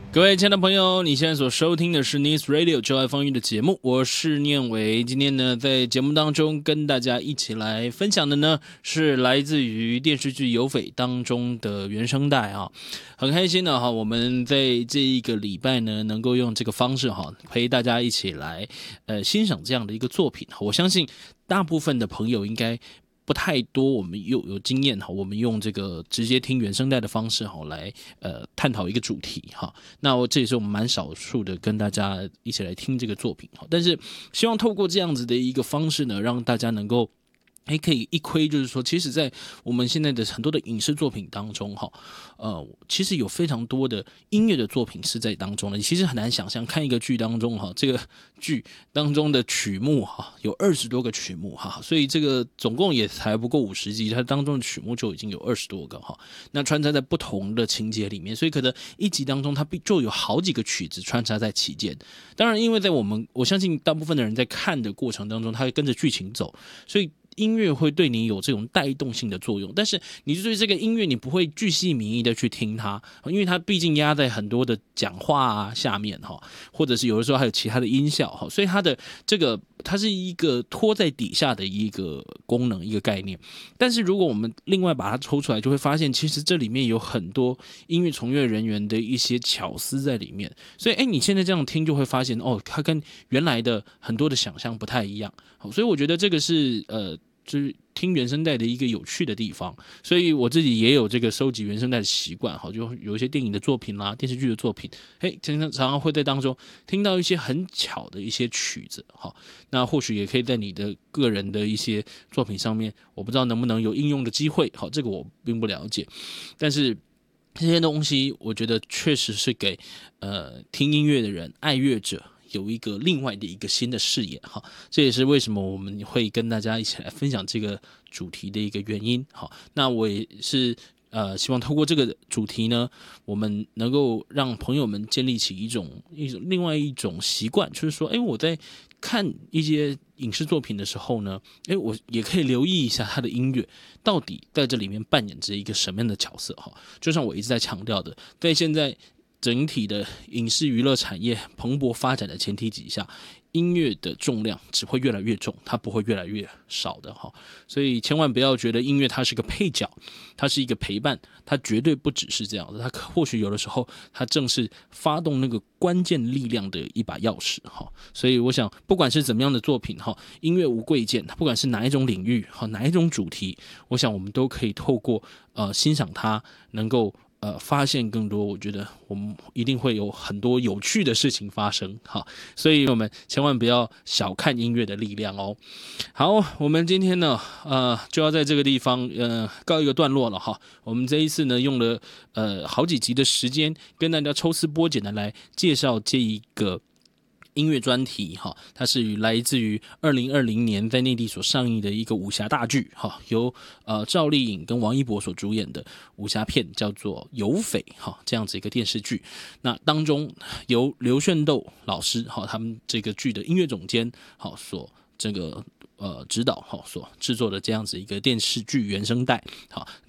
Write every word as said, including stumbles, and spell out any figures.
各位亲爱的朋友，你现在所收听的是 News Radio 就爱风云的节目，我是念伟。今天呢，在节目当中跟大家一起来分享的呢，是来自于电视剧《有匪》当中的原声带啊，很开心的哈，我们在这一个礼拜呢，能够用这个方式哈，陪大家一起来呃欣赏这样的一个作品。我相信大部分的朋友应该不太多，我们有有经验哈，我们用这个直接听原声带的方式哈来呃探讨一个主题哈。那我这也是我们蛮少数的跟大家一起来听这个作品哈，但是希望透过这样子的一个方式呢，让大家能够。还可以一窥，就是说，其实，在我们现在的很多的影视作品当中，哈，呃，其实有非常多的音乐的作品是在当中的。你其实很难想象，看一个剧当中，哈，这个剧当中的曲目，哈，有二十多个曲目，哈，所以这个总共也才不过五十集，它当中的曲目就已经有二十多个，哈，那穿插在不同的情节里面，所以可能一集当中它就有好几个曲子穿插在其间。当然，因为在我们我相信大部分的人在看的过程当中，他会跟着剧情走，所以。音乐会对你有这种带动性的作用，但是你对这个音乐你不会巨细靡遗的去听它，因为它毕竟压在很多的讲话啊下面哈，或者是有的时候还有其他的音效哈，所以它的这个它是一个拖在底下的一个功能一个概念。但是如果我们另外把它抽出来，就会发现其实这里面有很多音乐从业人员的一些巧思在里面，所以哎，你现在这样听就会发现哦，它跟原来的很多的想象不太一样，所以我觉得这个是呃。就是听原声带的一个有趣的地方，所以我自己也有这个收集原声带的习惯，哈，就有一些电影的作品啦、电视剧的作品，嘿，常常常常会在当中听到一些很巧的一些曲子，哈，那或许也可以在你的个人的一些作品上面，我不知道能不能有应用的机会，好，这个我并不了解，但是这些东西，我觉得确实是给呃听音乐的人、爱乐者。有一个另外的一个新的视野哈，这也是为什么我们会跟大家一起来分享这个主题的一个原因。好，那我也是呃希望透过这个主题呢，我们能够让朋友们建立起一种一种另外一种习惯，就是说，哎，我在看一些影视作品的时候呢，哎，我也可以留意一下他的音乐到底在这里面扮演着一个什么样的角色哈。就像我一直在强调的，在现在。整体的影视娱乐产业蓬勃发展的前提底下，音乐的重量只会越来越重，它不会越来越少的哈。所以千万不要觉得音乐它是个配角，它是一个陪伴，它绝对不只是这样的。它或许有的时候，它正是发动那个关键力量的一把钥匙哈。所以我想，不管是怎么样的作品哈，音乐无贵贱，不管是哪一种领域哈，哪一种主题，我想我们都可以透过呃欣赏它，能够。呃，发现更多，我觉得我们一定会有很多有趣的事情发生，哈，所以我们千万不要小看音乐的力量哦。好，我们今天呢，呃，就要在这个地方，呃，告一个段落了哈。我们这一次呢，用了呃好几集的时间，跟大家抽丝剥茧的来介绍这一个。音乐专题哈，它是来自于二零二零年在内地所上映的一个武侠大剧哈，由呃赵丽颖跟王一博所主演的武侠片，叫做《有匪》哈，这样子一个电视剧。那当中由刘炫斗老师哈，他们这个剧的音乐总监好所这个呃指导哈所制作的这样子一个电视剧原声带好。